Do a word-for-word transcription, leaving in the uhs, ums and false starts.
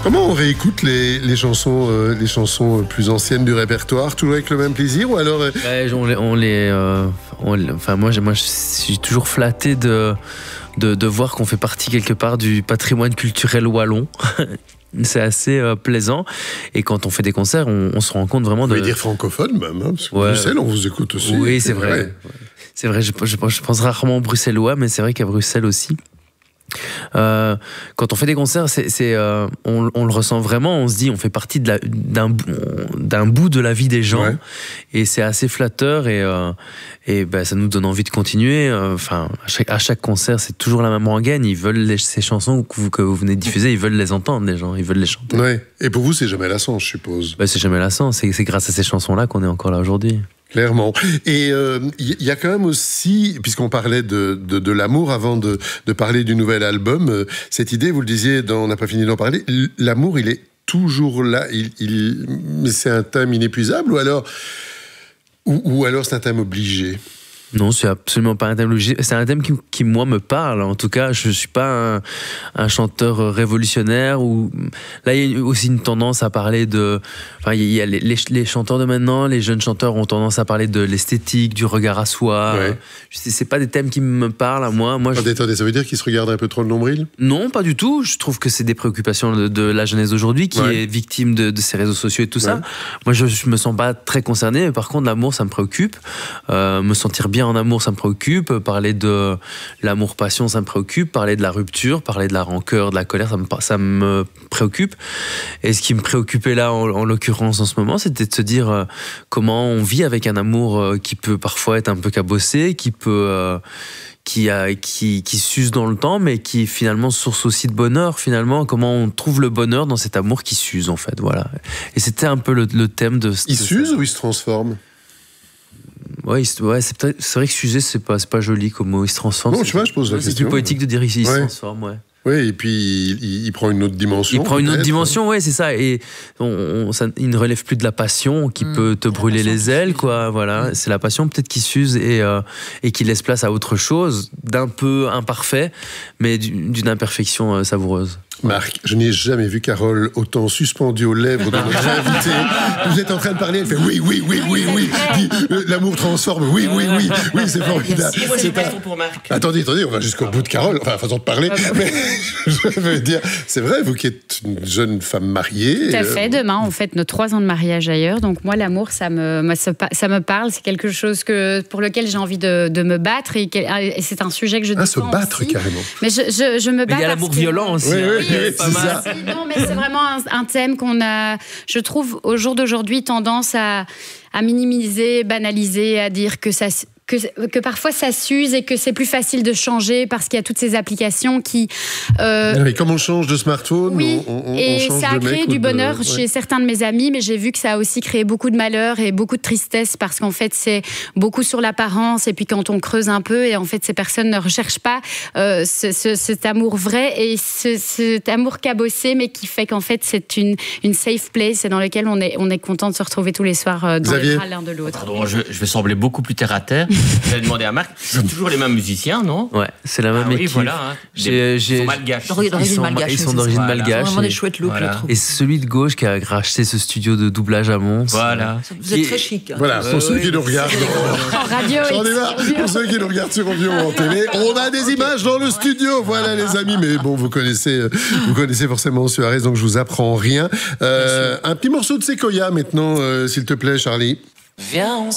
Comment on réécoute les, les, chansons, euh, les chansons plus anciennes du répertoire, toujours avec le même plaisir ou alors euh... ouais, on les, on les, euh, on les enfin moi, moi, je suis toujours flatté de, de, de voir qu'on fait partie quelque part du patrimoine culturel wallon. C'est assez euh, plaisant. Et quand on fait des concerts, on, on se rend compte vraiment de... Vous voulez dire francophone même, hein, parce que ouais. Bruxelles, on vous écoute aussi. Oui, c'est vrai. Ouais. C'est vrai, je, je, je pense rarement aux bruxellois, mais c'est vrai qu'à Bruxelles aussi. Euh, quand on fait des concerts, c'est, c'est, euh, on, on le ressent vraiment, on se dit on fait partie de la, d'un, d'un bout de la vie des gens, ouais. Et c'est assez flatteur et, euh, et ben, ça nous donne envie de continuer. Enfin, à chaque, à chaque concert, c'est toujours la même rengaine, ils veulent les, ces chansons que vous, que vous venez de diffuser, ils veulent les entendre, les gens, ils veulent les chanter. Ouais. Et pour vous, c'est jamais lassant, je suppose. Ben, c'est jamais lassant, c'est, c'est grâce à ces chansons-là qu'on est encore là aujourd'hui. Clairement. Et il euh, y, y a quand même aussi, puisqu'on parlait de, de, de l'amour avant de, de parler du nouvel album, euh, cette idée, vous le disiez, dans, on n'a pas fini d'en parler, l'amour, il est toujours là. Il, il, c'est un thème inépuisable ou alors, ou, ou alors c'est un thème obligé? Non, c'est absolument pas un thème obligé. C'est un thème qui, qui, moi, me parle. En tout cas, je suis pas un, un chanteur révolutionnaire. Ou... Là, il y a aussi une tendance à parler de... Enfin, il y a les, les, les chanteurs de maintenant, les jeunes chanteurs ont tendance à parler de l'esthétique, du regard à soi. Ouais. C'est pas des thèmes qui me parlent à moi. moi attendez, je... attendez, ça veut dire qu'ils se regardent un peu trop le nombril? Non, pas du tout. Je trouve que c'est des préoccupations de, de la jeunesse d'aujourd'hui qui ouais. est victime de, de ces réseaux sociaux et tout ouais. ça. Moi, je, je me sens pas très concerné. Mais par contre, l'amour, ça me préoccupe. Euh, me sentir bien en amour, ça me préoccupe. Parler de l'amour-passion, ça me préoccupe. Parler de la rupture, parler de la rancœur, de la colère, ça me, ça me préoccupe. Et ce qui me préoccupait là, en, en l'occurrence, en ce moment, c'était de se dire euh, comment on vit avec un amour euh, qui peut parfois être un peu cabossé, qui peut... Euh, Qui, a, qui, qui s'use dans le temps, mais qui est finalement source aussi de bonheur, finalement. Comment on trouve le bonheur dans cet amour qui s'use, en fait. Voilà. Et c'était un peu le, le thème de... Il s'use ou il se transforme? Ouais, ouais c'est, c'est vrai que s'user, c'est pas, c'est pas joli comme mot. Il se transforme. Non, tu vois, je pose la c'est question. C'est plus poétique de dire il ouais. se transforme, ouais. Oui, et puis il, il prend une autre dimension. Il prend une autre dimension, oui, c'est ça. Et on, on, ça, il ne relève plus de la passion qui mmh, peut te brûler les ailes, quoi. Voilà, mmh. C'est la passion peut-être qui s'use et, euh, et qui laisse place à autre chose, d'un peu imparfait, mais d'une imperfection euh, savoureuse. Marc, je n'ai jamais vu Carole autant suspendue aux lèvres de notre invité. Vous êtes en train de parler, elle fait oui, oui, oui, oui, oui. Dit, l'amour transforme, oui, oui, oui. Oui, c'est formidable. Moi, j'ai une question pour Marc. Attendez, attendez, on va jusqu'au bout de Carole, enfin, façon de parler. Mais je veux dire, c'est vrai, vous qui êtes une jeune femme mariée. Tout à fait, demain, on fête nos trois ans de mariage ailleurs. Donc, moi, l'amour, ça me, moi, ça me parle. C'est quelque chose que, pour lequel j'ai envie de, de me battre. Et, et c'est un sujet que je défends. Ah, se battre, aussi. carrément. Mais je, je, je me bats. Mais il y a l'amour violent aussi. Oui, oui, oui, oui, c'est c'est ça. Non, mais c'est vraiment un, un thème qu'on a, je trouve, au jour d'aujourd'hui, tendance à, à minimiser, banaliser, à dire que ça... Que, que parfois ça s'use et que c'est plus facile de changer parce qu'il y a toutes ces applications qui... Euh... Oui, comme on change de smartphone, oui, on, on, et on change ça a de créé mec du de... bonheur ouais. chez certains de mes amis, mais j'ai vu que ça a aussi créé beaucoup de malheur et beaucoup de tristesse parce qu'en fait c'est beaucoup sur l'apparence et puis quand on creuse un peu et en fait ces personnes ne recherchent pas euh, ce, ce, cet amour vrai et ce, cet amour cabossé mais qui fait qu'en fait c'est une, une safe place et dans lequel on est, on est content de se retrouver tous les soirs euh, dans les bras l'un de l'autre. Pardon, je, je vais sembler beaucoup plus terre à terre. Je vais demander à Marc, c'est toujours les mêmes musiciens, non? Ouais, c'est la même ah, équipe. Oui, voilà. Hein. J'ai, j'ai, ils sont malgaches. Ils sont malgaches. Ils sont d'origine voilà. malgache. Vraiment des chouettes looks, voilà. je trouve. Et celui de gauche qui a racheté ce studio de doublage à Mons. Voilà. Vous êtes est... très chic. Hein. Voilà, pour euh, ceux oui, qui nous regardent en radio. J'en ai marre. Pour ceux qui nous regardent sur Ovio en télé, on a des images dans le studio. Voilà, les amis. Mais bon, vous connaissez, vous connaissez forcément Suarez, donc je vous apprends rien. Euh, un petit morceau de Sequoia maintenant, euh, s'il te plaît, Charlie. Viens,